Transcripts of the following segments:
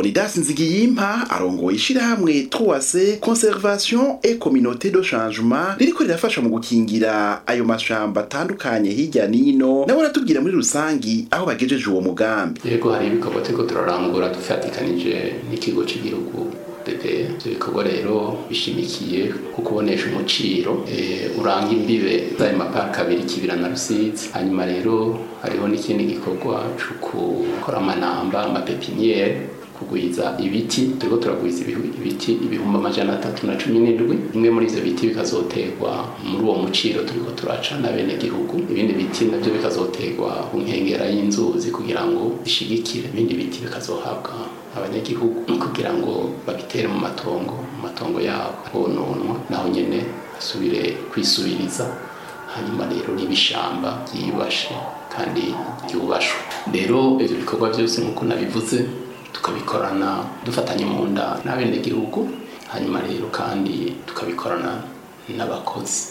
Leonidas Nzigiyimpa arongoye ishirahamwe Troase Conservation et Communauté de Changement ririko rirafasha mu gukingira ayo mashamba atandukanye hirya nino, nawe aratubwira muri rusangi aho bagejeje uwo mugambi. Yego, hari ibikorwa turiko turarangura dufatikanije n'ikigo cy'igihugu bebe. Ibikorwa rero bishimikiye ku kubonesha umuciro uranga imbibe z'ayo maparike abiri Kibira na Rusizi. Hanyuma rero hariho n'ikindi gikorwa cyo gukora amanamba, amapepiniere, kugwiza ibiti. Turiko turagwiza ibiti 317. Bimwe muri ivyo biti bikazoterwa muri uwo muciro turiko turaca na bene gihugu. Ibindi biti navyo bikazoterwa ku nkengera y'inzuzi kugira ngo bishigikire. Ibindi biti bikazohabwa abanyagihugu kugira ngo babitere mu matongo yabo hononwa, naho nyene asubire kwisubiriza. Hanyuma rero n'ibishamba byibashe kandi byubashwe. Rero ivyo bikorwa byose nk'uko nabivuze tukabikorana dufatanye mu nda n'abenegihugu. Hanyuma rero kandi tukabikorana n'abakozi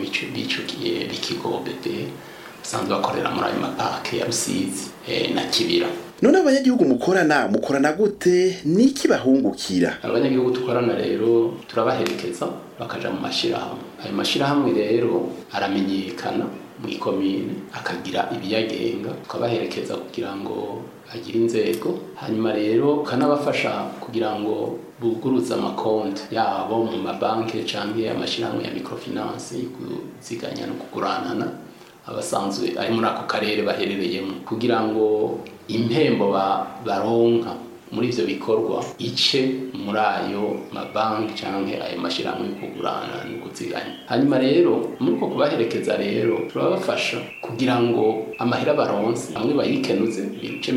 bicukiye b'ikigo bebe basanzwe bakorera muri ayo maparike ya Rusizi na Kibira. None abanyagihugu mukorana gute, niki bahungukira? Abanyagihugu tukorana rero turabaherekeza bakaja mu mashirahamwe. Ayo mashirahamwe rero aramenyekana mu ikomine akagira ibiyagenga, tukabaherekeza kugira ngo agire inzego. Hanyuma rero kanabafasha kugira ngo buguruza amakonti yabo mu mabanki canke amashirahamwe ya microfinance kuziganya no kuguranana abasanzwe ari muri ako karere baherereyemo, kugira ngo impembo baronka muri ivyo bikorwa ice muri ayo mabanki canke ayo mashirahamwe yo kugurana no kuziganya. Hanyuma rero muri uko kubaherekeza rero turabafasha kugira ngo amahera baronse amwe bayikenuze ibice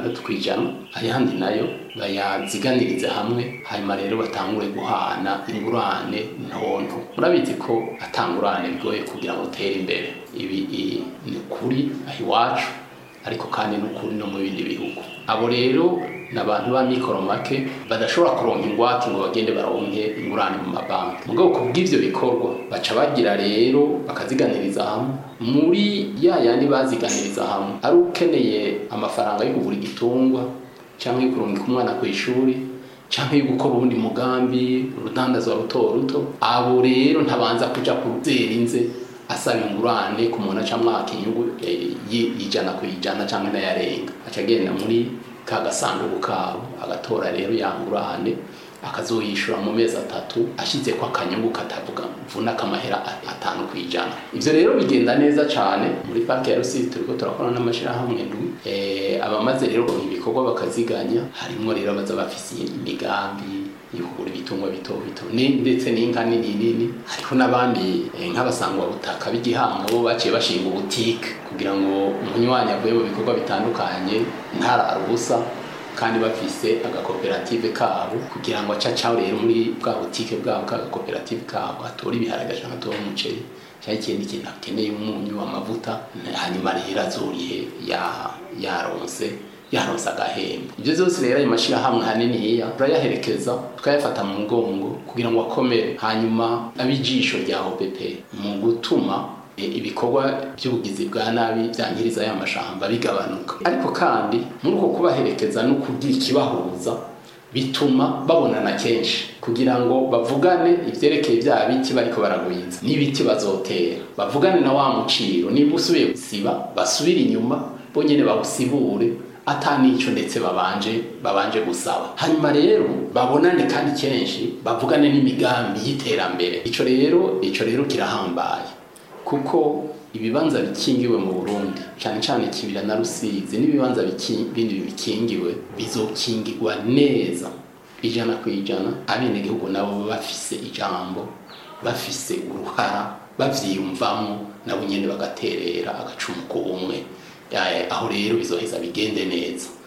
60%, ayandi nayo bayaziganirize hamwe. Hanyuma rero batangure guhana ingurane ntonto. Murabizi ko atangurane bigoye kugira ngo utere imbere. Ibi ni kuri aho iwacu, ariko kandi n'ukuri no mu bindi bihugu. Abo rero n'abantu ba mikoro make badashobora kuronka ingwate ngo bagende baronke ingurane mu mabanki. Mugabo kubw'ivyo bikorwa baca bagira rero bakaziganiriza hamwe. Muri yandi baziganiriza hamwe ari ukeneye amafaranga yo kugura igitungwa canke yo kurungika umwana ku ishuri canke yo gukora ubundi mugambi urudandazwa ruto, abo rero ntabanza kuja kuzerinze asaba ingurane ku muntu acamwaka inyungu y'ijana ku ijana canke n'ayarenga. Aca agenda muri ka gasanduku kabo agatora rero yangurane akazoyishura mu mezi 3 ashize kwa kanyungu katavuga mvuna kamahera 5%. Ivyo rero bigenda neza cane muri parke ya Rusizi. Turiko turakora n'amashirahamwe abamaze rero ibikorwa bakaziganya. Harimo rero baza bafise imigambi yo kugura ibitungwa bito ndetse n'inka nini. Ariko n'abandi nk'abasangwa butaka b'igihanga bo baciye bashinga ubutike kugira ngo umunywanyi avuye mu bikorwa bitandukanye ntararubusa, kandi bafise agakoperative kabo kugira ngo acacaho rero muri bwa butike bwabo k'agakoperative kabo atora ibiharage canke atora umuceri canke ikindi kintu akeneye, umunyu, amavuta. Hanyuma rero azorihe yaronse agahembo. Ivyo vyose rero ayo mashirahamwe hanini turayaherekeza tukayafata mu mugongo kugira ngo akomere. Hanyuma abijisho rya OPP mu gutuma ibikorwa by'ubugizi bwa nabi byangiriza ya mashamba bigabanuka. Ariko kandi muri uko kubaherekeza no kugira ikibahuza bituma babonana kenshi kugira ngo bavugane ivyerekeye bya biti bariko baragwiza n'ibiti bazotera, bavugane na wa muciro. Niba usubiye gusiba basubira inyuma bonyene bawusibure atanico ndetse babanje gusaba. Hanyuma rero babonane kandi kenshi bavugane n'imigambi y'iterambere. Ico rero kirahambaye kuko ibibanza bikingiwe mu Burundi cyane Kibira na Rusizi n'ibibanza bindi bikingiwe bizokingirwa neza 100%. Abenegihugu nabo bafise ijambo, bafise uruhara, bavyiyumvamo nabo nyene bagaterera agacumu ko umwe. Aho rero bizoheza bigende neza.